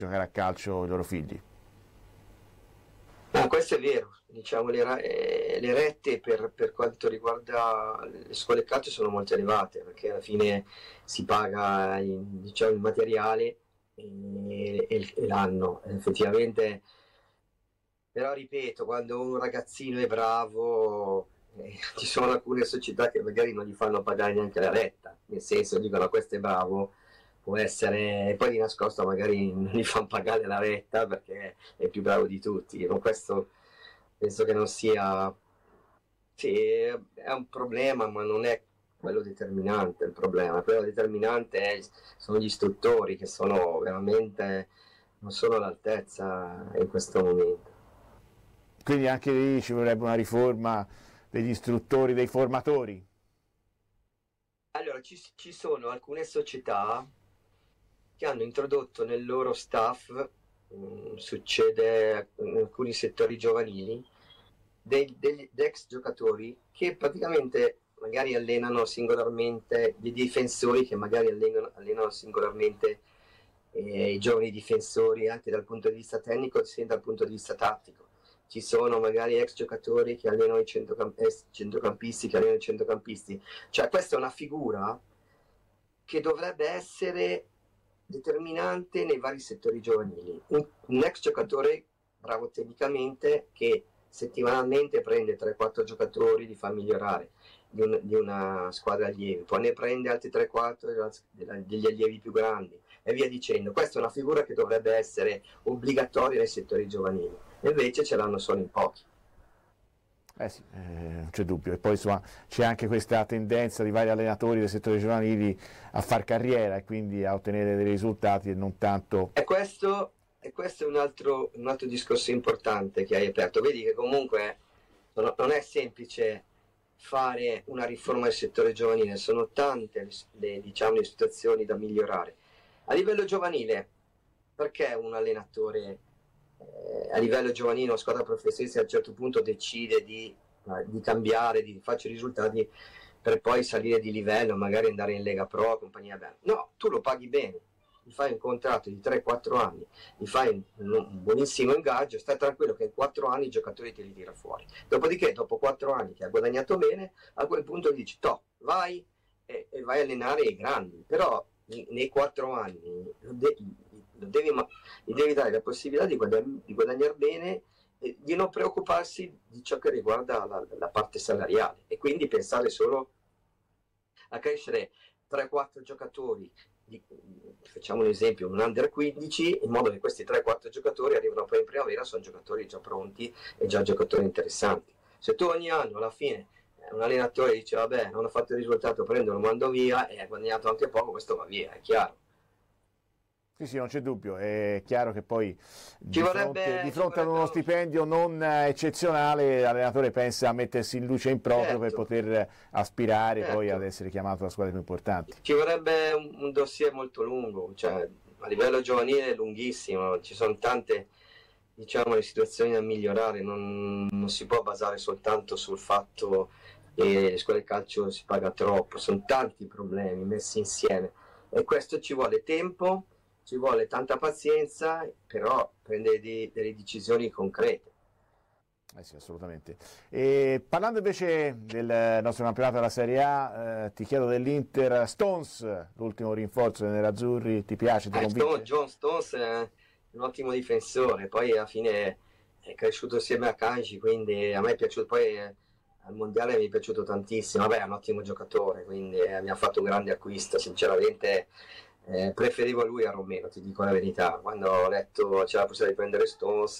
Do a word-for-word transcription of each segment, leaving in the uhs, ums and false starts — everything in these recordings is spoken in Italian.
giocare a calcio i loro figli. Ah, questo è vero, diciamo le, ra- eh, le rette per, per quanto riguarda le scuole calcio sono molto elevate perché alla fine si paga il, diciamo, il materiale e, e- e l'anno. Effettivamente, però ripeto, quando un ragazzino è bravo, eh, ci sono alcune società che magari non gli fanno pagare neanche la retta, nel senso dicono questo è bravo, può essere, e poi di nascosto magari non gli fanno pagare la retta perché è più bravo di tutti. No, questo penso che non sia, sì, è un problema, ma non è quello determinante il problema. Quello determinante è- sono gli istruttori che sono veramente non sono all'altezza in questo momento. Quindi anche lì ci vorrebbe una riforma degli istruttori, dei formatori. Allora, ci, ci sono alcune società che hanno introdotto nel loro staff, mh, succede in alcuni settori giovanili, dei, degli ex giocatori che praticamente magari allenano singolarmente, dei difensori che magari allenano, allenano singolarmente eh, i giovani difensori anche dal punto di vista tecnico sia dal punto di vista tattico. Ci sono magari ex giocatori che allenano i centrocamp- ex centrocampisti che allenano i centrocampisti. Cioè questa è una figura che dovrebbe essere determinante nei vari settori giovanili. Un, un ex giocatore bravo tecnicamente che settimanalmente prende tre quattro giocatori, li fa migliorare di, un, di una squadra allievi, poi ne prende altri tre quattro degli allievi più grandi e via dicendo. Questa è una figura che dovrebbe essere obbligatoria nei settori giovanili, e invece ce l'hanno solo in pochi. Eh sì, eh, non c'è dubbio. E poi insomma c'è anche questa tendenza di vari allenatori del settore giovanili a far carriera e quindi a ottenere dei risultati e non tanto. E questo, e questo è un altro, un altro discorso importante che hai aperto. Vedi che comunque non, non è semplice fare una riforma del settore giovanile, sono tante le, le, diciamo, le situazioni da migliorare. A livello giovanile, perché un allenatore eh, a livello giovanile, una squadra professionista a un certo punto decide di, eh, di cambiare, di fare risultati per poi salire di livello, magari andare in Lega Pro, compagnia bella? No, tu lo paghi bene, gli fai un contratto di tre quattro anni, gli fai un, un buonissimo ingaggio, stai tranquillo che in quattro anni i giocatori te li tira fuori. Dopodiché, dopo quattro anni che ha guadagnato bene, a quel punto gli dici, toh, vai e, e vai a allenare i grandi. Però nei quattro anni lo de- lo devi, gli devi dare la possibilità di, guadagn- di guadagnare bene e di non preoccuparsi di ciò che riguarda la, la parte salariale, e quindi pensare solo a crescere tre quattro giocatori di, facciamo un esempio, un under quindici, in modo che questi tre quattro giocatori arrivano poi in primavera, sono giocatori già pronti e già giocatori interessanti. Se tu ogni anno alla fine un allenatore dice vabbè non ho fatto il risultato, prendo, lo mando via e ha guadagnato anche poco, questo va via, è chiaro. Sì, sì, non c'è dubbio, è chiaro che poi Ci di fronte, vorrebbe, di ci fronte ad uno vorrebbe stipendio non eccezionale l'allenatore pensa a mettersi in luce in proprio per certo, poter aspirare poi ad certo. essere chiamato alla squadre più importanti. Ci vorrebbe un, un dossier molto lungo, cioè a livello giovanile è lunghissimo, ci sono tante, diciamo, le situazioni da migliorare, non, non si può basare soltanto sul fatto che le scuole di calcio si paga troppo, sono tanti problemi messi insieme e questo ci vuole tempo, ci vuole tanta pazienza, però prendere di- delle decisioni concrete. Eh sì, assolutamente. E parlando invece del nostro campionato della Serie A, eh, ti chiedo dell'Inter Stones, l'ultimo rinforzo dei nerazzurri, ti piace, ti Eh, Stone, convince? John Stones è un ottimo difensore, poi alla fine è cresciuto insieme a Kanji, quindi a me è piaciuto, poi eh, al mondiale mi è piaciuto tantissimo, vabbè è un ottimo giocatore, quindi eh, mi ha fatto un grande acquisto, sinceramente eh, preferivo lui a Romero, ti dico la verità, quando ho letto c'era la possibilità di prendere Stones,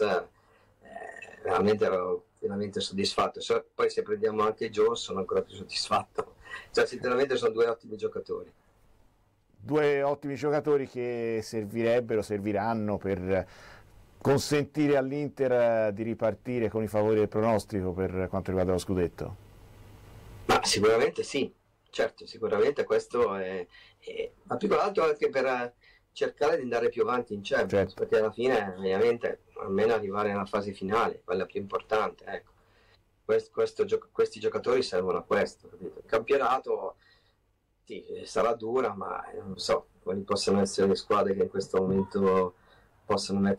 eh, veramente ero veramente soddisfatto. So- poi se prendiamo anche Jones sono ancora più soddisfatto, cioè sinceramente sono due ottimi giocatori. Due ottimi giocatori che servirebbero, serviranno per consentire all'Inter di ripartire con i favori del pronostico per quanto riguarda lo scudetto. Ma sicuramente sì, certo, sicuramente questo è, è- ma più che altro anche per eh, cercare di andare più avanti in Champions, Certo. perché alla fine ovviamente almeno arrivare nella fase finale, quella più importante, ecco. Quest- questo gio- questi giocatori servono a questo, capito? Il campionato sì, sarà dura, ma eh, non so quali possono essere le squadre che in questo momento possono mettere